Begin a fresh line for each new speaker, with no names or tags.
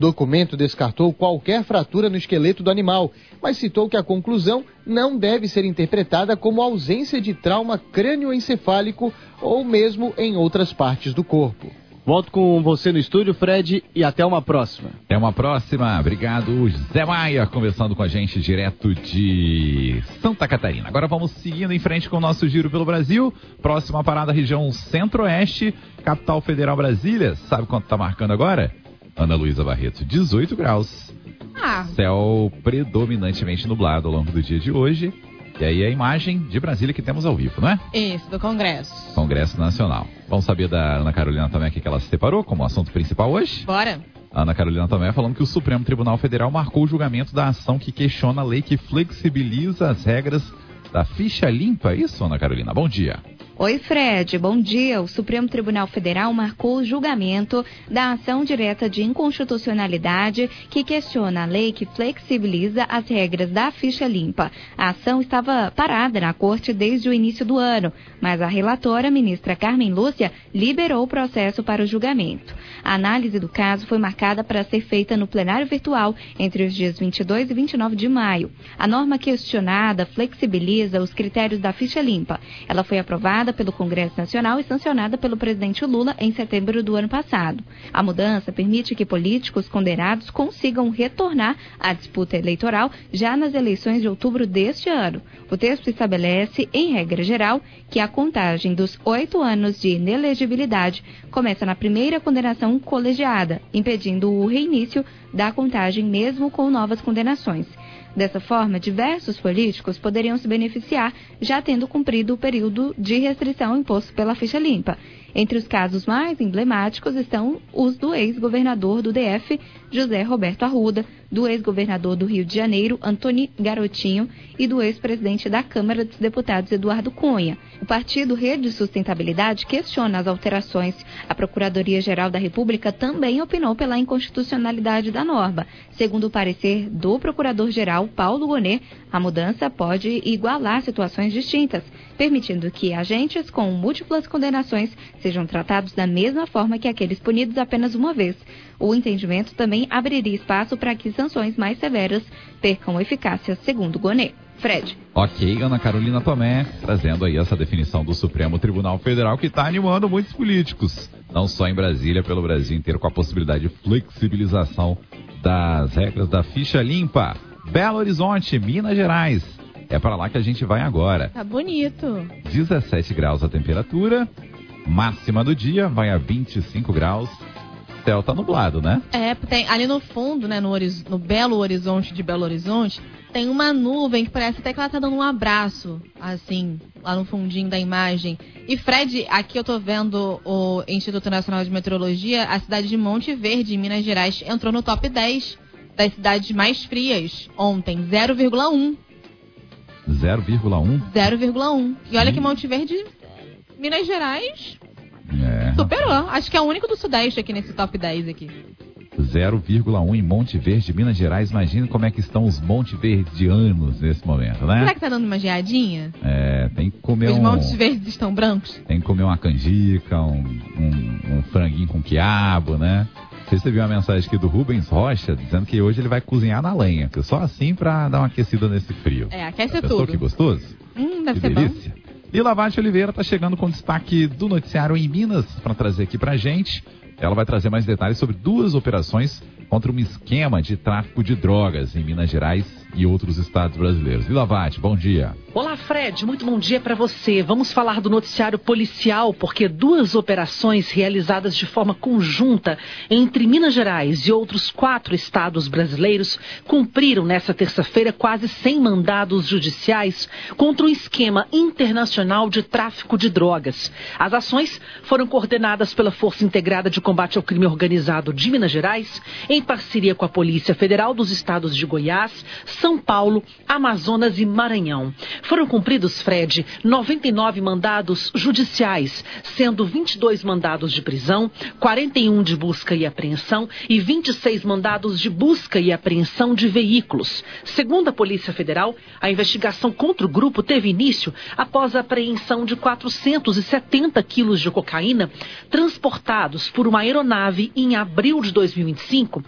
documento descartou qualquer fratura no esqueleto do animal, mas citou que a conclusão não deve ser interpretada como ausência de trauma crânioencefálico ou mesmo em outras partes do corpo.
Volto com você no estúdio, Fred, e até uma próxima.
Até uma próxima. Obrigado, Zé Maia, conversando com a gente direto de Santa Catarina. Agora vamos seguindo em frente com o nosso giro pelo Brasil. Próxima parada, região Centro-Oeste, capital federal Brasília. Sabe quanto está marcando agora? Ana Luísa Barreto, 18 graus. Céu predominantemente nublado ao longo do dia de hoje. E aí a imagem de Brasília que temos ao vivo, não é?
Isso, do Congresso.
Congresso Nacional. Vamos saber da Ana Carolina Tomé o que ela se separou como assunto principal hoje?
Bora.
Ana Carolina Tomé falando que o Supremo Tribunal Federal marcou o julgamento da ação que questiona a lei que flexibiliza as regras da ficha limpa. Isso, Ana Carolina? Bom dia.
Oi, Fred. Bom dia. O Supremo Tribunal Federal marcou o julgamento da ação direta de inconstitucionalidade que questiona a lei que flexibiliza as regras da ficha limpa. A ação estava parada na corte desde o início do ano, mas a relatora, ministra Carmen Lúcia, liberou o processo para o julgamento. A análise do caso foi marcada para ser feita no plenário virtual entre os dias 22 e 29 de maio. A norma questionada flexibiliza os critérios da ficha limpa. Ela foi aprovada pelo Congresso Nacional e sancionada pelo presidente Lula em setembro do ano passado. A mudança permite que políticos condenados consigam retornar à disputa eleitoral já nas eleições de outubro deste ano. O texto estabelece, em regra geral, que a contagem dos 8 anos de inelegibilidade começa na primeira condenação colegiada, impedindo o reinício da contagem mesmo com novas condenações. Dessa forma, diversos políticos poderiam se beneficiar já tendo cumprido o período de restrição imposto pela ficha limpa. Entre os casos mais emblemáticos estão os do ex-governador do DF, José Roberto Arruda, do ex-governador do Rio de Janeiro, Antony Garotinho, e do ex-presidente da Câmara dos Deputados, Eduardo Cunha. O partido Rede de Sustentabilidade questiona as alterações. A Procuradoria-Geral da República também opinou pela inconstitucionalidade da norma. Segundo o parecer do Procurador-Geral, Paulo Gonet, a mudança pode igualar situações distintas, permitindo que agentes com múltiplas condenações sejam tratados da mesma forma que aqueles punidos apenas uma vez. O entendimento também abriria espaço para que sanções mais severas percam eficácia, segundo Gonet. Fred.
Ok, Ana Carolina Tomé, trazendo aí essa definição do Supremo Tribunal Federal que está animando muitos políticos, não só em Brasília, pelo Brasil inteiro, com a possibilidade de flexibilização das regras da ficha limpa. Belo Horizonte, Minas Gerais. É para lá que a gente vai agora.
Tá bonito.
17 graus a temperatura, máxima do dia vai a 25 graus. O céu tá nublado, né?
É, tem ali no fundo, né, no Belo Horizonte de Belo Horizonte, tem uma nuvem que parece até que ela tá dando um abraço, assim, lá no fundinho da imagem. E Fred, aqui eu tô vendo o Instituto Nacional de Meteorologia, a cidade de Monte Verde, em Minas Gerais, entrou no top 10 das cidades mais frias ontem, 0,1.
0,1?
0,1. E olha que Monte Verde, Minas Gerais, superou. Acho que é o único do Sudeste aqui nesse top 10 aqui.
0,1 em Monte Verde, Minas Gerais. Imagina como é que estão os Monte Verdeanos nesse momento, né?
Será que tá dando uma geadinha?
É, tem que comer
Os Montes Verdes estão brancos?
Tem que comer uma canjica, um franguinho com quiabo, né? Você viu uma mensagem aqui do Rubens Rocha, dizendo que hoje ele vai cozinhar na lenha, que só assim pra dar uma aquecida nesse frio.
É, aquece
tudo.
Que
gostoso?
Deve ser
delícia. Bom. Lila Varte Oliveira tá chegando com destaque do noticiário em Minas para trazer aqui pra gente. Ela vai trazer mais detalhes sobre 2 operações contra um esquema de tráfico de drogas em Minas Gerais e outros estados brasileiros. Lila Varte, bom dia.
Olá, Fred, muito bom dia para você. Vamos falar do noticiário policial, porque 2 operações realizadas de forma conjunta entre Minas Gerais e outros 4 estados brasileiros cumpriram nesta terça-feira quase 100 mandados judiciais contra um esquema internacional de tráfico de drogas. As ações foram coordenadas pela Força Integrada de Combate ao Crime Organizado de Minas Gerais, em parceria com a Polícia Federal dos estados de Goiás, São Paulo, Amazonas e Maranhão. Foram cumpridos, Fred, 99 mandados judiciais, sendo 22 mandados de prisão, 41 de busca e apreensão e 26 mandados de busca e apreensão de veículos. Segundo a Polícia Federal, a investigação contra o grupo teve início após a apreensão de 470 quilos de cocaína transportados por uma aeronave em abril de 2025